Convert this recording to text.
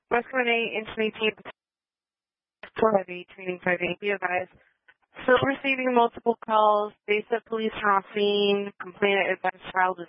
Rescue 8, Incident Team 458, Training 58. Be advised. Still receiving multiple calls. Base of police are on scene. Complainant advised child is